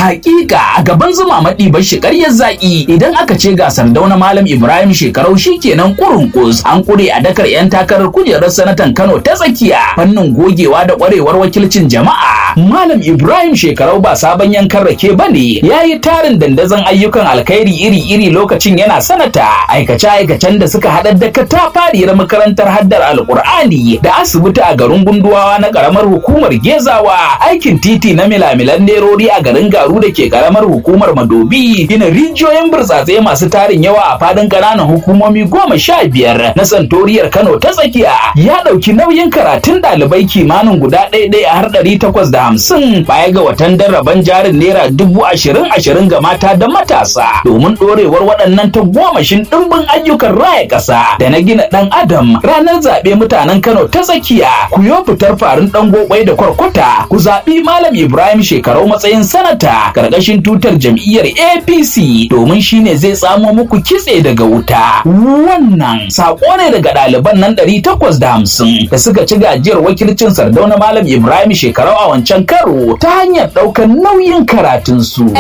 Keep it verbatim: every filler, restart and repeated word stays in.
Hakika a gaban zuma maɗi bar shi ƙaryar zaƙi idan aka ce ga Sardauna Malam Ibrahim Shekarau shikenan kurunkus an kure a dakar 'yan takarar kujerar sanatan Kano ta tsakiya fannin gogewa da ƙwarewar wakilcin jama'a. Malam Ibrahim Shekarau ba sabon yankan rake bane, yayi tarin dandazon ayyukan alkhairi iri-iri lokacin yana sanata, aikace-aikacen da suka haɗar da katafariyar makarantar haddar Alƙur'ani da asibiti a garin Gunduwawa na ƙaramar hukumar Gezawa, aikin titi na milamilan nerori a garin Garu da ke ƙaramar hukumar Madobi, gina rijiyoyin burtsatse masu tarin yawa a fadin ƙananan hukumomi goma sha biyar na santoriyar Kano ta tsakiya, ya ɗauki nauyin karatun ɗalibai kimanin guda ɗaya a har ɗari takwas da hamsin baya ga watan darraban jarin naira dubu ashirin ashirin ga mata da matasa domin ɗorewar waɗannan tagomashin ɗimbin ayyukan raya ƙasa da na gina ɗan adam. Ranar zaɓe mutanen Kano ta tsakiya ku yo fitar farin ɗan gobai da kwarkwata ku zaɓi Malam Ibrahim Shekarau matsayin sanata ƙarƙashin tutar jam'iyyar A P C domin shine zai tsamo muku kitse daga wuta. Wannan saƙo ne daga ɗaliban nan ɗari takwas da hamsin da suka ci gajiyar wakilcin Sardauna Malam Ibrahim Shekarau a wancan karo ta hanyar ɗaukar nauyin karatunsu.